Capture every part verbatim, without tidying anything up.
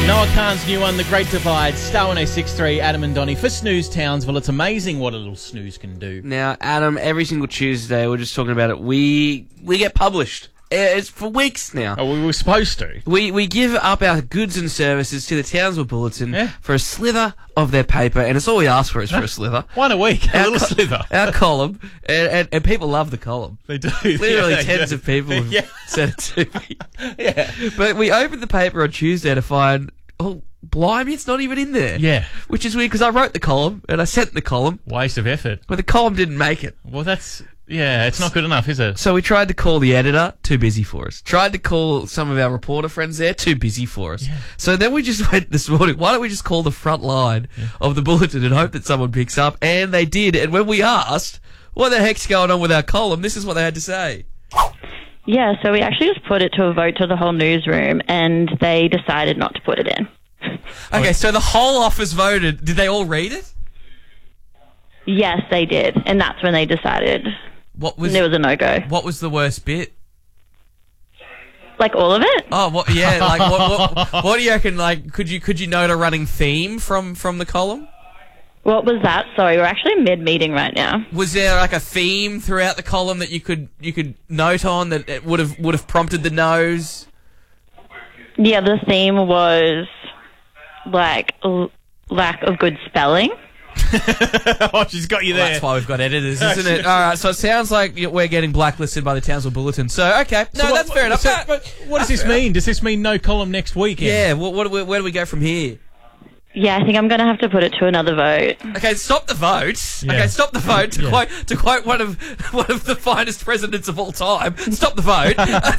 Noah Khan's new one, The Great Divide, Star one oh six point three, Adam and Donnie for Snooze Townsville. It's amazing what a little snooze can do. Now, Adam, every single Tuesday, we're just talking about it, we we get published. It's for weeks now. Oh, we were supposed to. We we give up our goods and services to the Townsville Bulletin Yeah. for a slither of their paper, and it's all we ask for is for a slither. One a week, a Our little co- slither. Our column, and, and, and people love the column. They do. Literally Yeah, they tens do. of people have Yeah. said it to me. Yeah. But we opened the paper on Tuesday to find, oh, blimey, it's not even in there. Yeah. Which is weird, because I wrote the column, and I sent the column, Waste of effort. but the column didn't make it. Well, that's... Yeah, it's not good enough, is it? So we tried to call the editor, too busy for us. Tried to call some of our reporter friends there, too busy for us. Yeah. So then we just went this morning, why don't we just call the front line of the Bulletin and hope that someone picks up? And they did. And when we asked, what the heck's going on with our column, this is what they had to say. Yeah, so we actually just put it to a vote to the whole newsroom, and they decided not to put it in. Okay, so the whole office voted. Did they all read it? Yes, they did, and that's when they decided What was it was a no-go. What was the worst bit? Like all of it? Oh, what? Yeah, like what? What, what do you reckon? Like, could you could you note a running theme from from the column? What was that? Sorry, we're actually mid-meeting right now. Was there like a theme throughout the column that you could you could note on that it would have would have prompted the nose? Yeah, the theme was like l- lack of good spelling. Oh, she's got you Well, there. that's why we've got editors, isn't it? All right, so it sounds like we're getting blacklisted by the Townsville Bulletin. So, okay, no, So what- that's fair enough. so- No, but what does this mean? Does this mean no column next week? yeah, what, what, where, where do we go from here? Yeah, I think I'm going to have to put it to another vote. Okay, stop the vote. Yeah. Okay, stop the vote. To Yeah. quote to quote one of one of the finest presidents of all time. Stop the vote.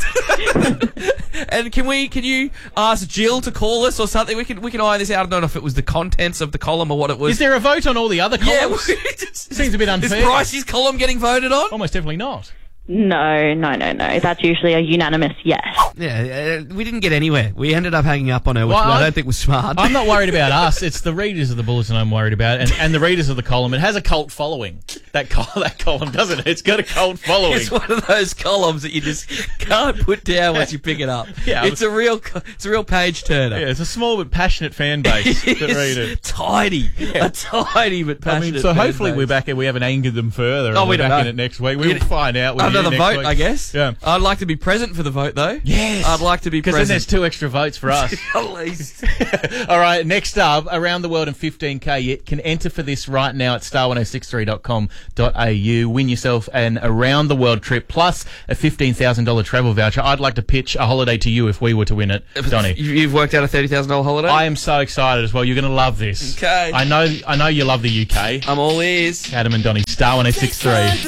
And can we can you ask Jill to call us or something? We can we can iron this out. I don't know if it was the contents of the column or what it was. Is there a vote on all the other yeah, columns? Seems a bit unfair. Is Bryce's column getting voted on? Almost definitely not. No, no, no, no. That's usually a unanimous yes. Yeah, uh, we didn't get anywhere. We ended up hanging up on her, which Well, I I- don't think was smart. I'm not worried about us. It's the readers of the Bulletin I'm worried about, and, and the readers of the column. It has a cult following. That col- that column, doesn't it? It's got a cult following. It's one of those columns that you just can't put down once you pick it up. Yeah, it's a real, co- it's a real page turner. Yeah, it's a small but passionate fan base that It read is it. tiny, a tiny but I passionate. mean, so fan hopefully base. we're back and we haven't angered them further. And Oh, we we're don't back know. in it next week. We'll We- find out. With Another you next vote, week. I guess. Yeah. I'd like to be present for the vote, though. Yes. I'd like to be Because then present. there's two extra votes for us. At least. All right, next up, Around the World in fifteen K. You can enter for this right now at star one oh six three dot com dot a u. Win yourself an Around the World trip plus a fifteen thousand dollars travel voucher. I'd like to pitch a holiday to you if we were to win it, Donnie. You- You've worked out a thirty thousand dollars holiday? I am so excited as well. You're going to love this. Okay. I know, I know you love the U K. I'm all ears. Adam and Donnie, Star one oh six three.